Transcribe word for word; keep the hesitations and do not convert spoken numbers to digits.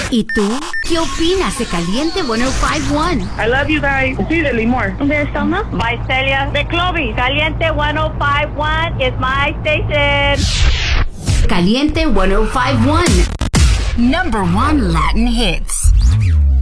¿Y tú? ¿Qué opinas de Caliente ciento cincuenta y uno? I love you guys. Sí, de Limor. ¿De Selma? By Celia. De Clovis. Caliente ciento cincuenta y uno is my station. Caliente ciento cincuenta y uno. Number one Latin hits.